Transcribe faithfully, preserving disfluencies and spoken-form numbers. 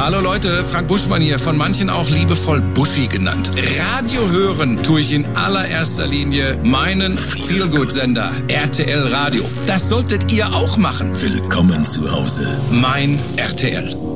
Hallo Leute, Frank Buschmann hier, von manchen auch liebevoll Buschi genannt. Radio hören tue ich in allererster Linie meinen Feelgood-Sender R T L Radio. Das solltet ihr auch machen. Willkommen zu Hause. Mein R T L.